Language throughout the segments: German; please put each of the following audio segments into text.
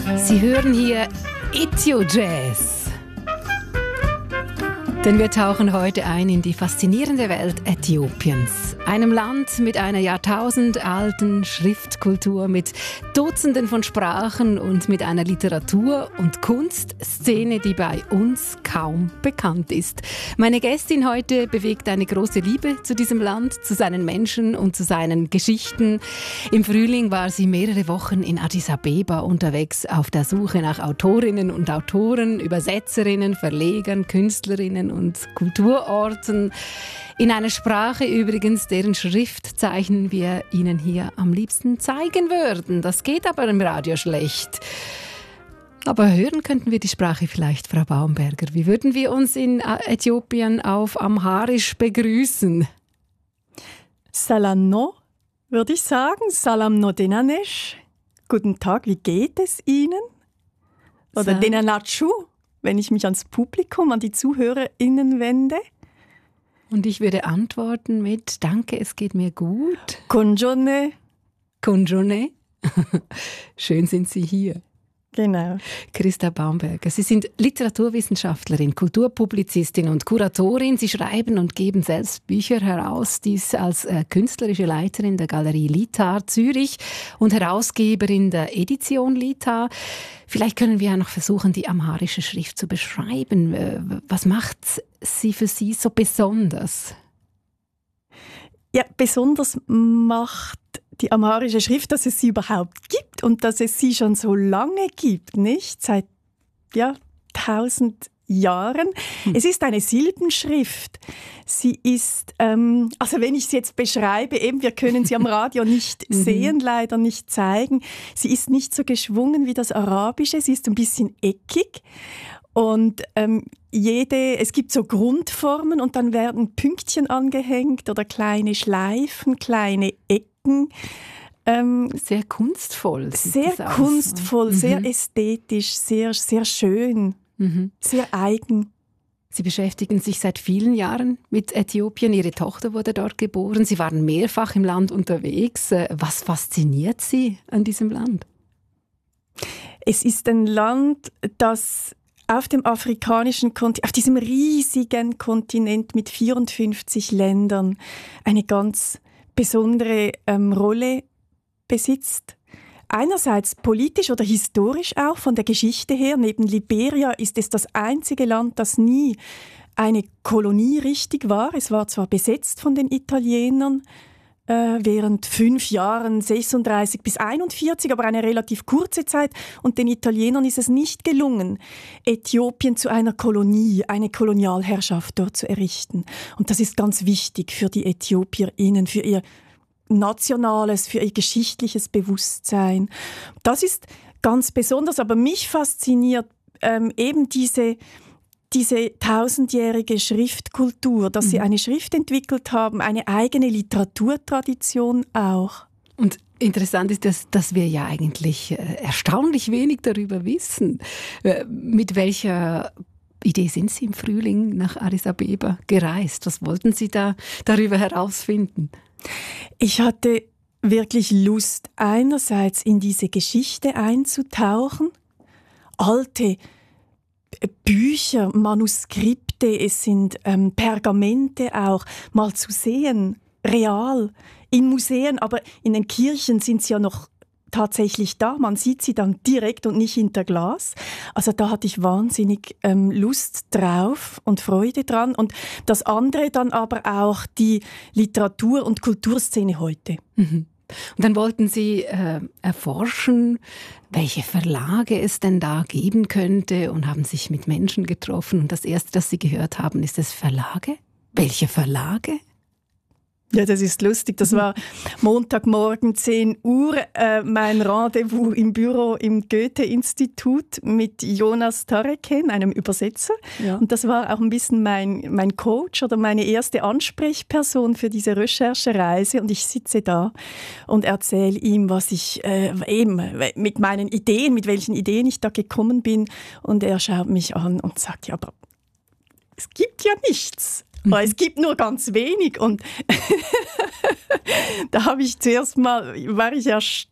Sie hören hier Ethio-Jazz. Denn wir tauchen heute ein in die faszinierende Welt Äthiopiens. Einem Land mit einer jahrtausendalten Schriftkultur, mit Dutzenden von Sprachen und mit einer Literatur- und Kunstszene, die bei uns kaum bekannt ist. Meine Gästin heute bewegt eine große Liebe zu diesem Land, zu seinen Menschen und zu seinen Geschichten. Im Frühling war sie mehrere Wochen in Addis Abeba unterwegs auf der Suche nach Autorinnen und Autoren, Übersetzerinnen, Verlegern, Künstlerinnen und Kulturorten. In einer Sprache übrigens, deren Schriftzeichen wir Ihnen hier am liebsten zeigen würden. Das geht aber im Radio schlecht. Aber hören könnten wir die Sprache vielleicht, Frau Baumberger. Wie würden wir uns in Äthiopien auf Amharisch begrüßen? Salam no, würde ich sagen. Salam no denanesh. Guten Tag, wie geht es Ihnen? Oder denanachu, wenn ich mich ans Publikum, an die ZuhörerInnen wende. Und ich würde antworten mit Danke, es geht mir gut. Konjone. Konjone. Schön sind Sie hier. Genau. Christa Baumberger, Sie sind Literaturwissenschaftlerin, Kulturpublizistin und Kuratorin. Sie schreiben und geben selbst Bücher heraus, dies als künstlerische Leiterin der Galerie Litar Zürich und Herausgeberin der Edition Litar. Vielleicht können wir ja noch versuchen, die amharische Schrift zu beschreiben. Was macht sie für Sie so besonders? Ja, besonders macht die amharische Schrift, dass es sie überhaupt gibt und dass es sie schon so lange gibt, nicht? Seit 1000 Jahren. Es ist eine Silbenschrift. Sie ist, also wenn ich sie jetzt beschreibe, eben, wir können sie am Radio nicht sehen, leider nicht zeigen. Sie ist nicht so geschwungen wie das Arabische, sie ist ein bisschen eckig. Und es gibt so Grundformen und dann werden Pünktchen angehängt oder kleine Schleifen, kleine Ecken. Sehr kunstvoll. Sehr kunstvoll, sehr ästhetisch, sehr, sehr schön, sehr eigen. Sie beschäftigen sich seit vielen Jahren mit Äthiopien. Ihre Tochter wurde dort geboren. Sie waren mehrfach im Land unterwegs. Was fasziniert Sie an diesem Land? Es ist ein Land, das auf dem afrikanischen Kontinent, auf diesem riesigen Kontinent mit 54 Ländern eine ganz besondere Rolle besitzt. Einerseits politisch oder historisch auch, von der Geschichte her. Neben Liberia ist es das einzige Land, das nie eine Kolonie richtig war. Es war zwar besetzt von den Italienern, während 5 Jahren, 36 bis 41, aber eine relativ kurze Zeit. Und den Italienern ist es nicht gelungen, Äthiopien zu einer Kolonie, eine Kolonialherrschaft dort zu errichten. Und das ist ganz wichtig für die ÄthiopierInnen, für ihr nationales, für ihr geschichtliches Bewusstsein. Das ist ganz besonders, aber mich fasziniert eben diese 1000-jährige Schriftkultur, dass sie eine Schrift entwickelt haben, eine eigene Literaturtradition auch. Und interessant ist, dass wir ja eigentlich erstaunlich wenig darüber wissen. Mit welcher Idee sind Sie im Frühling nach Addis Abeba gereist? Was wollten Sie da darüber herausfinden? Ich hatte wirklich Lust, einerseits in diese Geschichte einzutauchen, alte Bücher, Manuskripte, es sind Pergamente auch, mal zu sehen, real, in Museen, aber in den Kirchen sind sie ja noch tatsächlich da. Man sieht sie dann direkt und nicht hinter Glas. Also da hatte ich wahnsinnig Lust drauf und Freude dran. Und das andere dann aber auch die Literatur- und Kulturszene heute. Mhm. Und dann wollten Sie erforschen, welche Verlage es denn da geben könnte und haben sich mit Menschen getroffen. Und das Erste, das Sie gehört haben, ist es Verlage? Welche Verlage? Ja, das ist lustig. Das war Montagmorgen 10 Uhr, mein Rendezvous im Büro im Goethe-Institut mit Jonas Tareken, einem Übersetzer. Ja. Und das war auch ein bisschen mein Coach oder meine erste Ansprechperson für diese Recherchereise. Und ich sitze da und erzähle ihm, was ich eben mit meinen Ideen, mit welchen Ideen ich da gekommen bin. Und er schaut mich an und sagt, ja, aber es gibt ja nichts. Aber es gibt nur ganz wenig und da war ich erstaunt,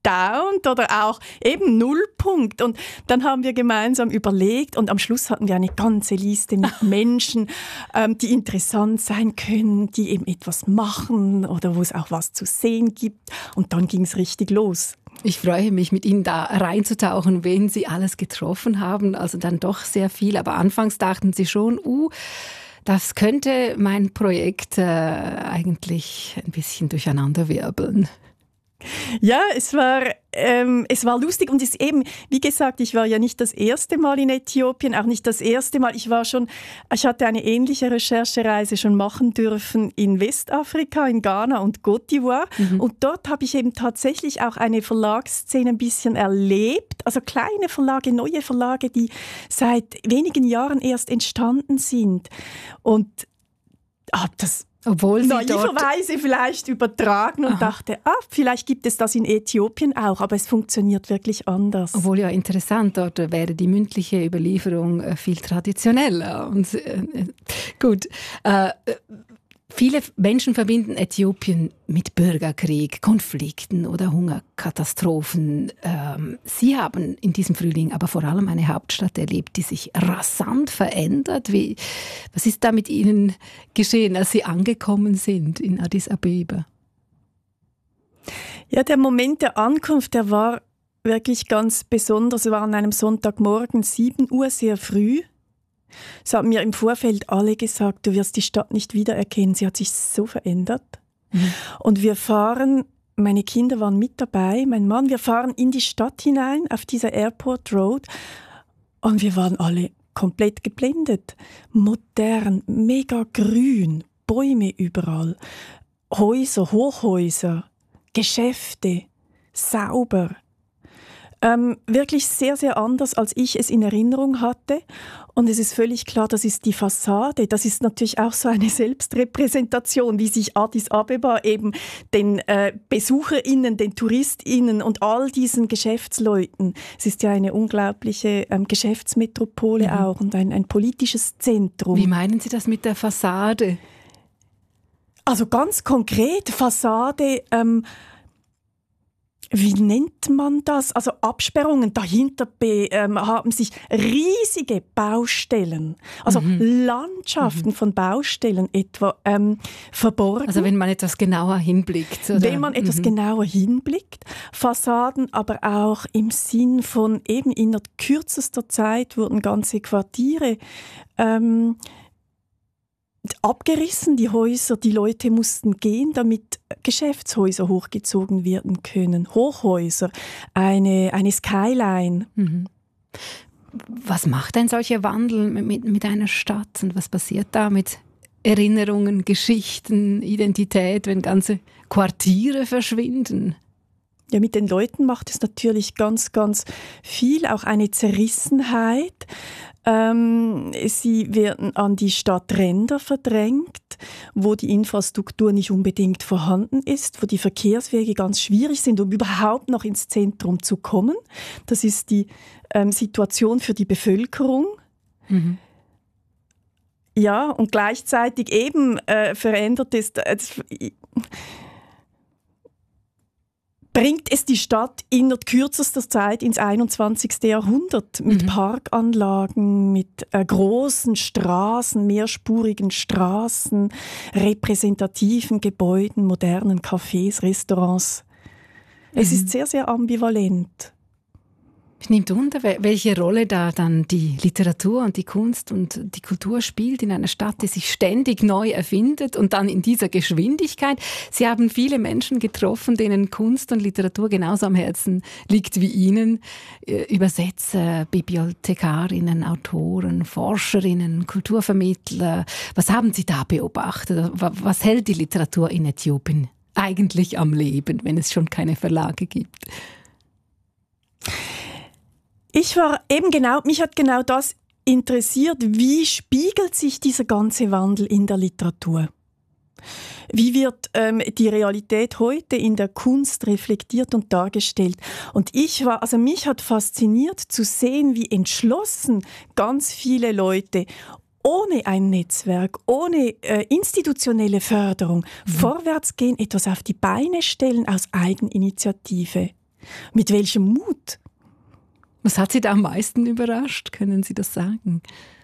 erstaunt oder auch eben Nullpunkt. Und dann haben wir gemeinsam überlegt und am Schluss hatten wir eine ganze Liste mit Menschen, die interessant sein können, die eben etwas machen oder wo es auch was zu sehen gibt. Und dann ging es richtig los. Ich freue mich, mit Ihnen da reinzutauchen, wen Sie alles getroffen haben. Also dann doch sehr viel. Aber anfangs dachten Sie schon, das könnte mein Projekt eigentlich ein bisschen durcheinanderwirbeln. Ja, es war lustig und es ist eben, wie gesagt, ich war ja nicht das erste Mal in Äthiopien, auch nicht das erste Mal. Ich hatte eine ähnliche Recherchereise schon machen dürfen in Westafrika, in Ghana und Côte d'Ivoire. Und dort habe ich eben tatsächlich auch eine Verlagsszene ein bisschen erlebt. Also kleine Verlage, neue Verlage, die seit wenigen Jahren erst entstanden sind. Und habe das naiverweise vielleicht übertragen und dachte, vielleicht gibt es das in Äthiopien auch, aber es funktioniert wirklich anders. Obwohl ja interessant, dort wäre die mündliche Überlieferung viel traditioneller. Und, gut, viele Menschen verbinden Äthiopien mit Bürgerkrieg, Konflikten oder Hungerkatastrophen. Sie haben in diesem Frühling aber vor allem eine Hauptstadt erlebt, die sich rasant verändert. Was ist da mit Ihnen geschehen, als Sie angekommen sind in Addis Abeba? Ja, der Moment der Ankunft, der war wirklich ganz besonders. Es war an einem Sonntagmorgen, 7 Uhr, sehr früh. Es haben mir im Vorfeld alle gesagt, du wirst die Stadt nicht wiedererkennen. Sie hat sich so verändert. Und wir fahren, meine Kinder waren mit dabei, mein Mann, wir fahren in die Stadt hinein, auf dieser Airport Road. Und wir waren alle komplett geblendet. Modern, mega grün, Bäume überall, Häuser, Hochhäuser, Geschäfte, sauber. Wirklich sehr, sehr anders, als ich es in Erinnerung hatte. Und es ist völlig klar, das ist die Fassade. Das ist natürlich auch so eine Selbstrepräsentation, wie sich Addis Abeba eben den BesucherInnen, den TouristInnen und all diesen Geschäftsleuten, es ist ja eine unglaubliche Geschäftsmetropole auch und ein politisches Zentrum. Wie meinen Sie das mit der Fassade? Also ganz konkret, Fassade, wie nennt man das? Also Absperrungen, dahinter haben sich riesige Baustellen, also Landschaften von Baustellen etwa verborgen. Also wenn man etwas genauer hinblickt. Oder? Wenn man etwas genauer hinblickt. Fassaden aber auch im Sinn von eben in kürzester Zeit wurden ganze Quartiere abgerissen, die Häuser, die Leute mussten gehen, damit Geschäftshäuser hochgezogen werden können. Hochhäuser, eine Skyline. Was macht ein solcher Wandel mit einer Stadt und was passiert da mit Erinnerungen, Geschichten, Identität, wenn ganze Quartiere verschwinden? Ja, mit den Leuten macht es natürlich ganz, ganz viel, auch eine Zerrissenheit. Sie werden an die Stadtränder verdrängt, wo die Infrastruktur nicht unbedingt vorhanden ist, wo die Verkehrswege ganz schwierig sind, um überhaupt noch ins Zentrum zu kommen. Das ist die Situation für die Bevölkerung. Ja, und gleichzeitig eben verändert es bringt es die Stadt in kürzester Zeit ins 21. Jahrhundert mit Parkanlagen, mit großen Straßen, mehrspurigen Straßen, repräsentativen Gebäuden, modernen Cafés, Restaurants. Es ist sehr, sehr ambivalent. Es nimmt unter, welche Rolle da dann die Literatur und die Kunst und die Kultur spielt in einer Stadt, die sich ständig neu erfindet und dann in dieser Geschwindigkeit. Sie haben viele Menschen getroffen, denen Kunst und Literatur genauso am Herzen liegt wie Ihnen. Übersetzer, Bibliothekarinnen, Autoren, Forscherinnen, Kulturvermittler. Was haben Sie da beobachtet? Was hält die Literatur in Äthiopien eigentlich am Leben, wenn es schon keine Verlage gibt? Mich hat genau das interessiert, wie spiegelt sich dieser ganze Wandel in der Literatur? Wie wird die Realität heute in der Kunst reflektiert und dargestellt? Und mich hat fasziniert zu sehen, wie entschlossen ganz viele Leute ohne ein Netzwerk, ohne institutionelle Förderung vorwärts gehen, etwas auf die Beine stellen aus Eigeninitiative. Mit welchem Mut? Was hat Sie da am meisten überrascht? Können Sie das sagen?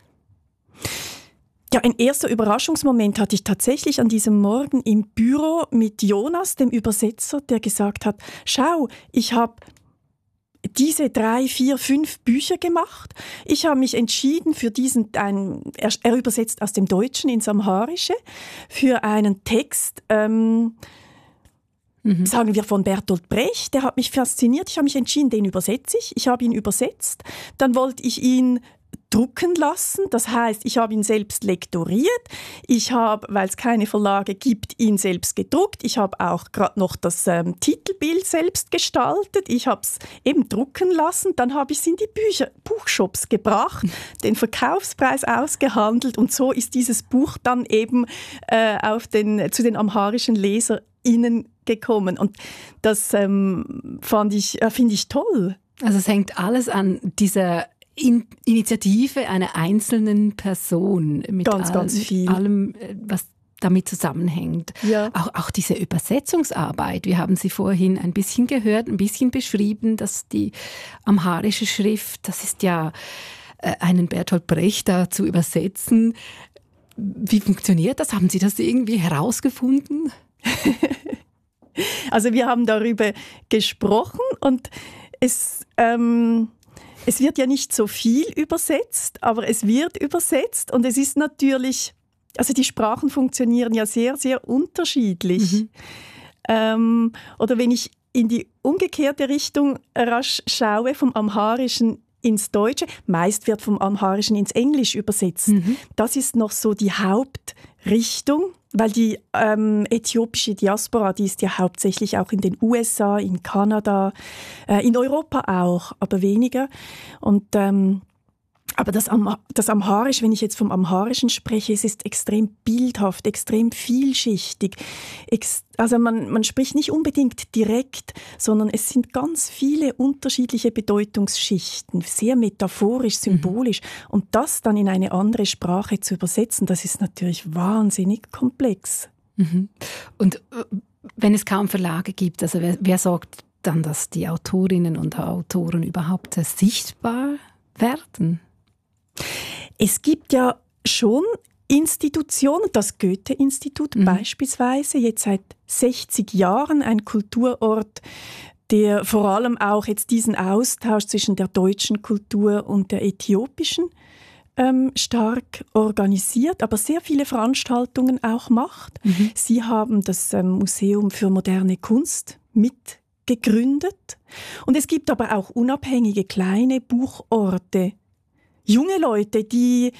Ja, ein erster Überraschungsmoment hatte ich tatsächlich an diesem Morgen im Büro mit Jonas, dem Übersetzer, der gesagt hat, schau, ich habe diese 3, 4, 5 Bücher gemacht. Ich habe mich entschieden für er übersetzt aus dem Deutschen ins Amharische, für einen Text, sagen wir von Bertolt Brecht, der hat mich fasziniert. Ich habe mich entschieden, den übersetze ich. Ich habe ihn übersetzt. Dann wollte ich ihn drucken lassen. Das heißt, ich habe ihn selbst lektoriert. Ich habe, weil es keine Verlage gibt, ihn selbst gedruckt. Ich habe auch gerade noch das Titelbild selbst gestaltet. Ich habe es eben drucken lassen. Dann habe ich es in die Buchshops gebracht, den Verkaufspreis ausgehandelt. Und so ist dieses Buch dann eben zu den amharischen LeserInnen gekommen. Und das finde ich toll. Also es hängt alles an dieser Initiative einer einzelnen Person mit ganz viel. Allem, was damit zusammenhängt. Ja. Auch diese Übersetzungsarbeit, wir haben sie vorhin ein bisschen gehört, ein bisschen beschrieben, dass die amharische Schrift, das ist ja einen Bertolt Brecht da zu übersetzen. Wie funktioniert das? Haben Sie das irgendwie herausgefunden? Also wir haben darüber gesprochen und es wird ja nicht so viel übersetzt, aber es wird übersetzt und es ist natürlich, also die Sprachen funktionieren ja sehr, sehr unterschiedlich. Oder wenn ich in die umgekehrte Richtung rasch schaue, vom Amharischen ins Deutsche, meist wird vom Amharischen ins Englisch übersetzt. Das ist noch so die Hauptrichtung. Weil die äthiopische Diaspora, die ist ja hauptsächlich auch in den USA, in Kanada, in Europa auch, aber weniger. Und aber das Amharisch, wenn ich jetzt vom Amharischen spreche, es ist extrem bildhaft, extrem vielschichtig. Also man spricht nicht unbedingt direkt, sondern es sind ganz viele unterschiedliche Bedeutungsschichten, sehr metaphorisch, symbolisch. Und das dann in eine andere Sprache zu übersetzen, das ist natürlich wahnsinnig komplex. Und wenn es kaum Verlage gibt, also wer sorgt dann, dass die Autorinnen und Autoren überhaupt sichtbar werden? Es gibt ja schon Institutionen, das Goethe-Institut beispielsweise, jetzt seit 60 Jahren ein Kulturort, der vor allem auch jetzt diesen Austausch zwischen der deutschen Kultur und der äthiopischen stark organisiert, aber sehr viele Veranstaltungen auch macht. Sie haben das Museum für moderne Kunst mitgegründet. Und es gibt aber auch unabhängige kleine Buchorte, junge Leute, die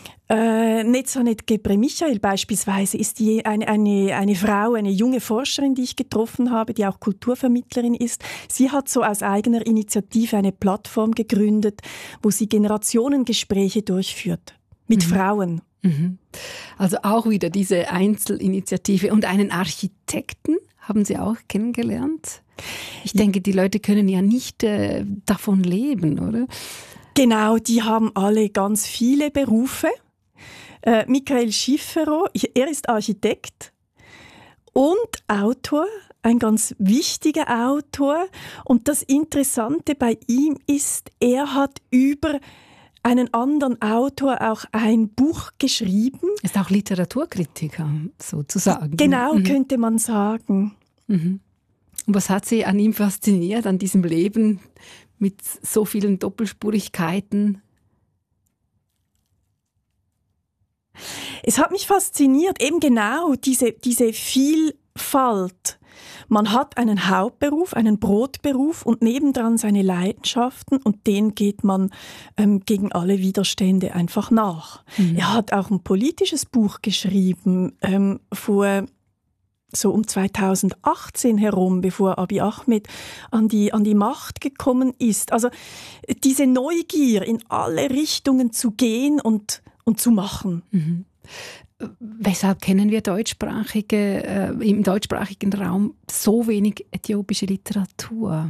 Netzanet Gebre Michael beispielsweise ist eine Frau, eine junge Forscherin, die ich getroffen habe, die auch Kulturvermittlerin ist. Sie hat so aus eigener Initiative eine Plattform gegründet, wo sie Generationengespräche durchführt mit Frauen. Also auch wieder diese Einzelinitiative. Und einen Architekten haben Sie auch kennengelernt? Ich denke, die Leute können ja nicht davon leben, oder? Genau, die haben alle ganz viele Berufe. Michael Schifferow, er ist Architekt und Autor, ein ganz wichtiger Autor. Und das Interessante bei ihm ist, er hat über einen anderen Autor auch ein Buch geschrieben. Ist auch Literaturkritiker, sozusagen. Genau, könnte man sagen. Und was hat Sie an ihm fasziniert, an diesem Leben mit so vielen Doppelspurigkeiten? Es hat mich fasziniert, eben genau diese Vielfalt. Man hat einen Hauptberuf, einen Brotberuf und nebendran seine Leidenschaften und denen geht man gegen alle Widerstände einfach nach. Er hat auch ein politisches Buch geschrieben, so um 2018 herum, bevor Abiy Ahmed an die Macht gekommen ist. Also diese Neugier, in alle Richtungen zu gehen und zu machen. Weshalb kennen wir im deutschsprachigen Raum so wenig äthiopische Literatur?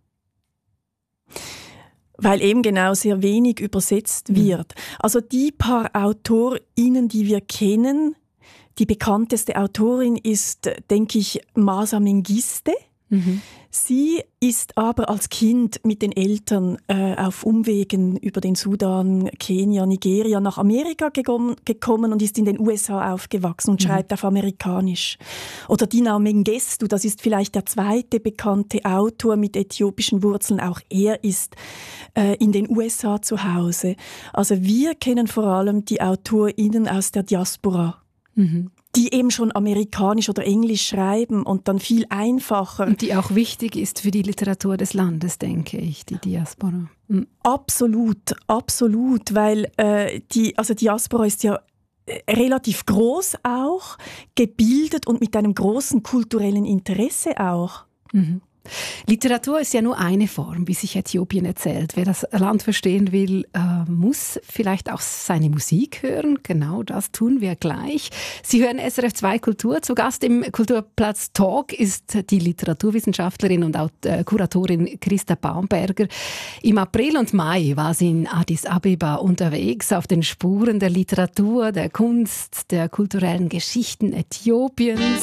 Weil eben genau sehr wenig übersetzt wird. Also die paar AutorInnen, die wir kennen, die bekannteste Autorin ist, denke ich, Masa Mengiste. Mhm. Sie ist aber als Kind mit den Eltern auf Umwegen über den Sudan, Kenia, Nigeria nach Amerika gekommen und ist in den USA aufgewachsen und schreibt auf Amerikanisch. Oder Dina Mengistu, das ist vielleicht der zweite bekannte Autor mit äthiopischen Wurzeln. Auch er ist in den USA zu Hause. Also wir kennen vor allem die AutorInnen aus der Diaspora. Mhm. Die eben schon amerikanisch oder englisch schreiben und dann viel einfacher. Und die auch wichtig ist für die Literatur des Landes, denke ich, die Diaspora. Mhm. Absolut, absolut, weil die Diaspora ist ja relativ groß auch, gebildet und mit einem großen kulturellen Interesse auch. Mhm. Literatur ist ja nur eine Form, wie sich Äthiopien erzählt. Wer das Land verstehen will, muss vielleicht auch seine Musik hören. Genau das tun wir gleich. Sie hören SRF 2 Kultur. Zu Gast im Kulturplatz Talk ist die Literaturwissenschaftlerin und auch Kuratorin Christa Baumberger. Im April und Mai war sie in Addis Abeba unterwegs auf den Spuren der Literatur, der Kunst, der kulturellen Geschichten Äthiopiens.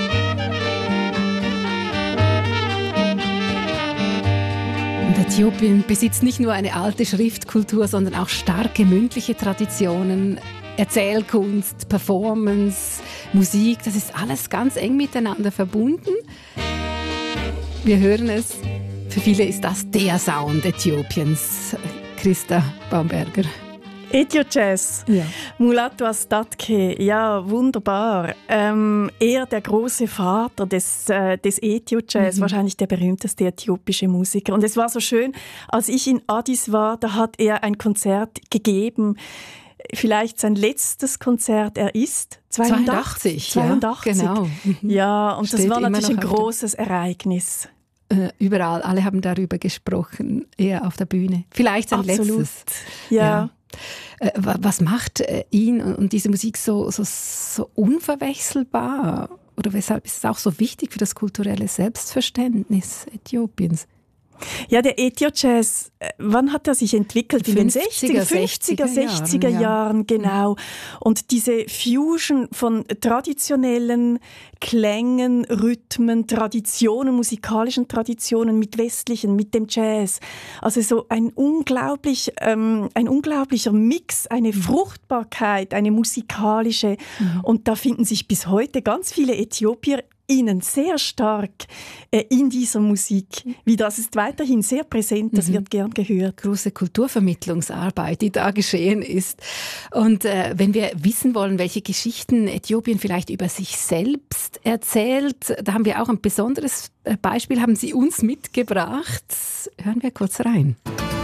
Äthiopien besitzt nicht nur eine alte Schriftkultur, sondern auch starke mündliche Traditionen, Erzählkunst, Performance, Musik. Das ist alles ganz eng miteinander verbunden. Wir hören es. Für viele ist das der Sound Äthiopiens. Christa Baumberger. Ethio-Jazz, Ja. Mulatu Astatke, ja, wunderbar. Er der große Vater des Ethio-Jazz, wahrscheinlich der berühmteste äthiopische Musiker. Und es war so schön, als ich in Addis war, da hat er ein Konzert gegeben, vielleicht sein letztes Konzert. Er ist 82. Ja, genau. Ja, und Steht das war immer natürlich noch ein großes Ereignis. Überall, alle haben darüber gesprochen, er auf der Bühne. Vielleicht sein Absolut. letztes. Ja. Was macht ihn und diese Musik so unverwechselbar? Oder weshalb ist es auch so wichtig für das kulturelle Selbstverständnis Äthiopiens? Ja, der Ethio-Jazz, wann hat er sich entwickelt? In den 60er Jahren, genau. Und diese Fusion von traditionellen Klängen, Rhythmen, Traditionen, musikalischen Traditionen mit westlichen, mit dem Jazz. Also so ein unglaublicher Mix, eine Fruchtbarkeit, eine musikalische. Und da finden sich bis heute ganz viele Äthiopier sehr stark in dieser Musik. Wie das ist weiterhin sehr präsent, das wird gern gehört. Große Kulturvermittlungsarbeit, die da geschehen ist. Und wenn wir wissen wollen, welche Geschichten Äthiopien vielleicht über sich selbst erzählt, da haben wir auch ein besonderes Beispiel, haben Sie uns mitgebracht. Hören wir kurz rein.